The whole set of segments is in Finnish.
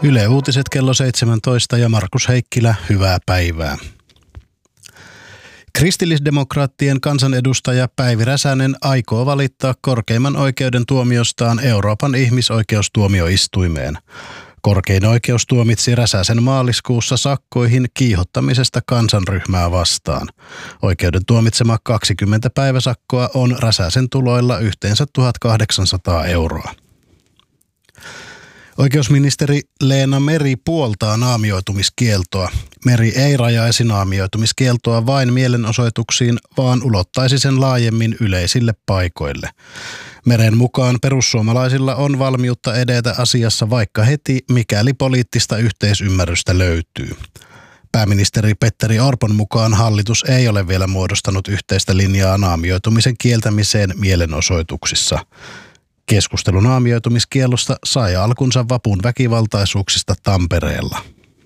Yle Uutiset kello 17 ja Markus Heikkilä, hyvää päivää. Kristillisdemokraattien kansanedustaja Päivi Räsänen aikoo valittaa korkeimman oikeuden tuomiostaan Euroopan ihmisoikeustuomioistuimeen. Korkein oikeus tuomitsi Räsäsen maaliskuussa sakkoihin kiihottamisesta kansanryhmää vastaan. Oikeuden tuomitsema 20 päiväsakkoa on Räsäsen tuloilla yhteensä 1 800 euroa. Oikeusministeri Leena Meri puoltaa naamioitumiskieltoa. Meri ei rajaisi naamioitumiskieltoa vain mielenosoituksiin, vaan ulottaisi sen laajemmin yleisille paikoille. Meren mukaan perussuomalaisilla on valmiutta edetä asiassa vaikka heti, mikäli poliittista yhteisymmärrystä löytyy. Pääministeri Petteri Orpon mukaan hallitus ei ole vielä muodostanut yhteistä linjaa naamioitumisen kieltämiseen mielenosoituksissa. Keskustelu naamioitumiskiellosta sai alkunsa vapun väkivaltaisuuksista Tampereella.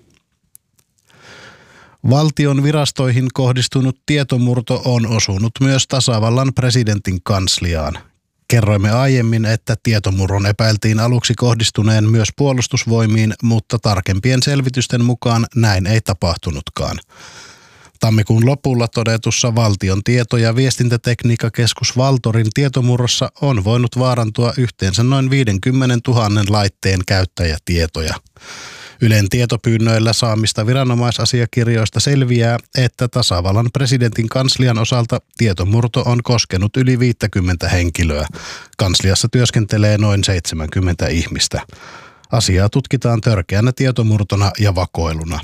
Valtion virastoihin kohdistunut tietomurto on osunut myös tasavallan presidentin kansliaan. Kerroimme aiemmin, että tietomurron epäiltiin aluksi kohdistuneen myös puolustusvoimiin, mutta tarkempien selvitysten mukaan näin ei tapahtunutkaan. Tammikuun lopulla todetussa Valtion tieto- ja viestintätekniikkakeskus Valtorin tietomurrossa on voinut vaarantua yhteensä noin 50 000 laitteen käyttäjätietoja. Ylen tietopyynnöillä saamista viranomaisasiakirjoista selviää, että tasavallan presidentin kanslian osalta tietomurto on koskenut yli 50 henkilöä. Kansliassa työskentelee noin 70 ihmistä. Asiaa tutkitaan törkeänä tietomurtona ja vakoiluna.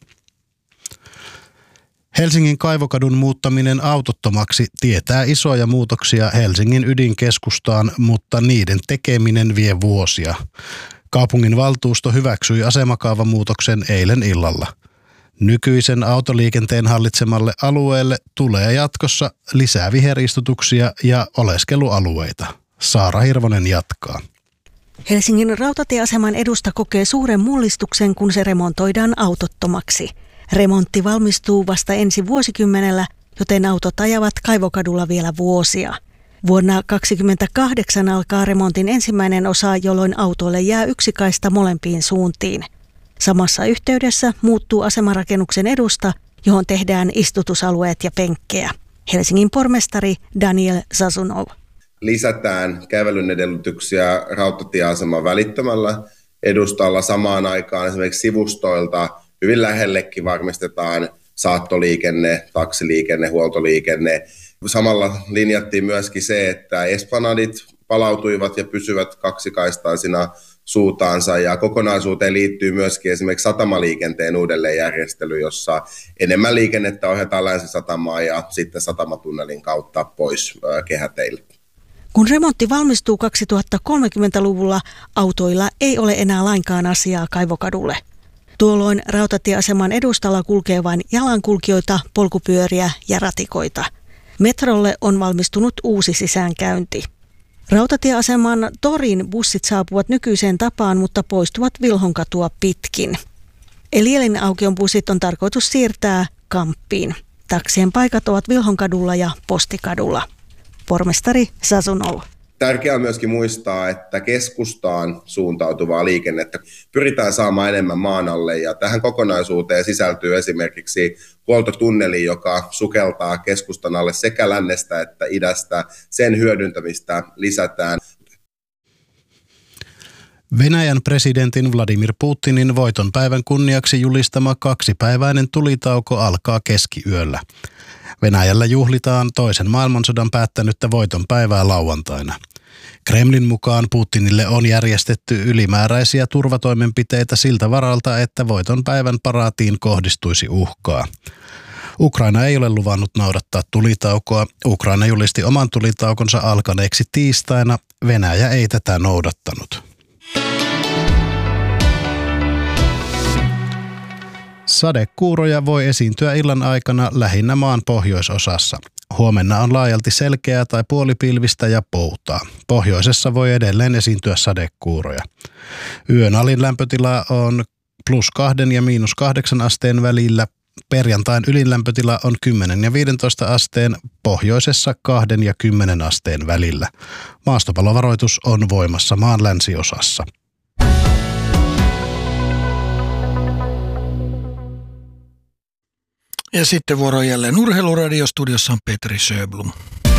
Helsingin Kaivokadun muuttaminen autottomaksi tietää isoja muutoksia Helsingin ydinkeskustaan, mutta niiden tekeminen vie vuosia. Kaupungin valtuusto hyväksyi asemakaavamuutoksen eilen illalla. Nykyisen autoliikenteen hallitsemalle alueelle tulee jatkossa lisää viheristutuksia ja oleskelualueita. Saara Hirvonen jatkaa. Helsingin rautatieaseman edusta kokee suuren mullistuksen, kun se remontoidaan autottomaksi. Remontti valmistuu vasta ensi vuosikymmenellä, joten autot ajavat Kaivokadulla vielä vuosia. Vuonna 2028 alkaa remontin ensimmäinen osa, jolloin autoille jää yksi kaista molempiin suuntiin. Samassa yhteydessä muuttuu asemarakennuksen edusta, johon tehdään istutusalueet ja penkkejä. Helsingin pormestari Daniel Zazunov. Lisätään kävelyn edellytyksiä rautatieaseman välittömällä edustalla samaan aikaan esimerkiksi sivustoilta. Hyvin lähellekin varmistetaan saattoliikenne, taksiliikenne, huoltoliikenne. Samalla linjattiin myöskin se, että esplanadit palautuivat ja pysyvät kaksikaistaisina suutaansa. Ja kokonaisuuteen liittyy myöskin esimerkiksi satamaliikenteen uudelleenjärjestely, jossa enemmän liikennettä ohjataan Länsi-Satamaan ja sitten satamatunnelin kautta pois kehäteille. Kun remontti valmistuu 2030-luvulla, autoilla ei ole enää lainkaan asiaa Kaivokadulle. Tuolloin rautatieaseman edustalla kulkee vain jalankulkijoita, polkupyöriä ja ratikoita. Metrolle on valmistunut uusi sisäänkäynti. Rautatieaseman torin bussit saapuvat nykyiseen tapaan, mutta poistuvat Vilhonkatua pitkin. Eli elinauktion bussit on tarkoitus siirtää Kamppiin. Taksien paikat ovat Vilhonkadulla ja Postikadulla. Pormestari Zazunov. Tärkeää on myöskin muistaa, että keskustaan suuntautuvaa liikennettä pyritään saamaan enemmän maan alle, ja tähän kokonaisuuteen sisältyy esimerkiksi huoltotunneli, joka sukeltaa keskustan alle sekä lännestä että idästä. Sen hyödyntämistä lisätään. Venäjän presidentin Vladimir Putinin voitonpäivän kunniaksi julistama 2-päiväinen tulitauko alkaa keskiyöllä. Venäjällä juhlitaan toisen maailmansodan päättänyttä voitonpäivää lauantaina. Kremlin mukaan Putinille on järjestetty ylimääräisiä turvatoimenpiteitä siltä varalta, että voitonpäivän paraatiin kohdistuisi uhkaa. Ukraina ei ole luvannut noudattaa tulitaukoa. Ukraina julisti oman tulitaukonsa alkaneeksi tiistaina. Venäjä ei tätä noudattanut. Sadekuuroja voi esiintyä illan aikana lähinnä maan pohjoisosassa. Huomenna on laajalti selkeää tai puolipilvistä ja poutaa. Pohjoisessa voi edelleen esiintyä sadekuuroja. Yön alin lämpötila on +2 ja -8 asteen välillä. Perjantain ylin lämpötila on 10 ja 15 asteen, pohjoisessa 2 ja 10 asteen välillä. Maastopalovaroitus on voimassa maan länsiosassa. Ja sitten vuoro jälleen Urheiluradiostudiossa on Petri Sjöblom.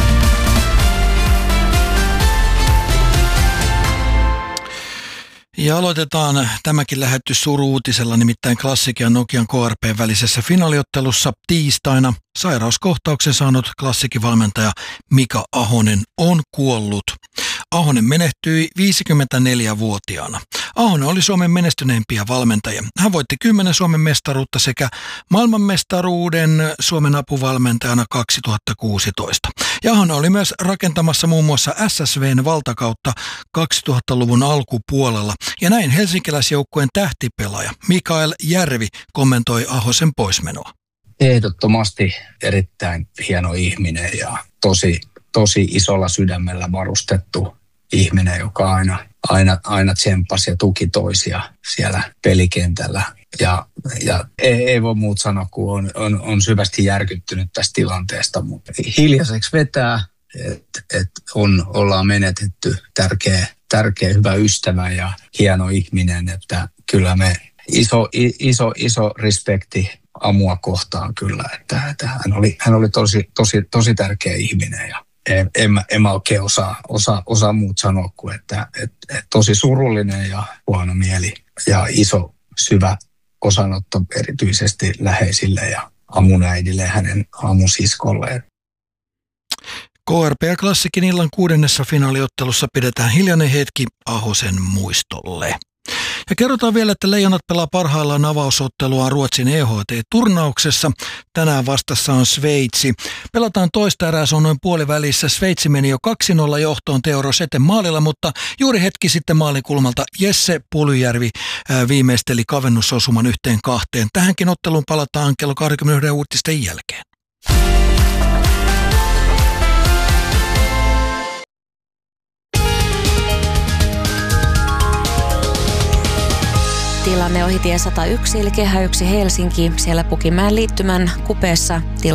Ja aloitetaan tämäkin lähetys suru-uutisella, nimittäin Classic ja Nokian KRP:n välisessä finaaliottelussa tiistaina sairauskohtauksen saanut Classicin valmentaja Mika Ahonen on kuollut. Ahonen menehtyi 54-vuotiaana. Ahonen oli Suomen menestyneimpiä valmentajia. Hän voitti 10 Suomen mestaruutta sekä maailmanmestaruuden Suomen apuvalmentajana 2016. Ja Ahonen oli myös rakentamassa muun muassa SSV:n valtakautta 2000-luvun alkupuolella. Ja näin helsinkiläisjoukkueen tähtipelaaja Mikael Järvi kommentoi Ahosen poismenoa. Ehdottomasti erittäin hieno ihminen ja tosi isolla sydämellä varustettu ihminen, joka aina tsemppasi ja tuki toisia siellä pelikentällä. Ja ei voi muut sanoa, kun on syvästi järkyttynyt tästä tilanteesta, mutta hiljaiseksi vetää, että ollaan menetetty tärkeä hyvä ystävä ja hieno ihminen, että kyllä me iso respekti Amua kohtaan kyllä, että hän oli tosi tärkeä ihminen ja en mä oikein osaa muut sanoa kuin, että tosi surullinen ja huono mieli ja iso syvä osanotto erityisesti läheisille ja Amun äidille ja hänen aamusiskolleen. KRP ja Classicin illan 6. finaaliottelussa pidetään hiljainen hetki Ahosen muistolle. Ja kerrotaan vielä, että Leijonat pelaa parhaillaan avausottelua Ruotsin EHT-turnauksessa. Tänään vastassa on Sveitsi. Pelataan toista erää, se on noin puolivälissä. Sveitsi meni jo 2-0 johtoon Teo Roseten maalilla, mutta juuri hetki sitten maalikulmalta Jesse Pulyjärvi viimeisteli kavennusosuman 1-2. Tähänkin otteluun palataan kello 21 uutisten jälkeen. Tilanne ohi tie 101 eli Kehä 1 Helsinki. Siellä Pukimäen liittymän kupeessa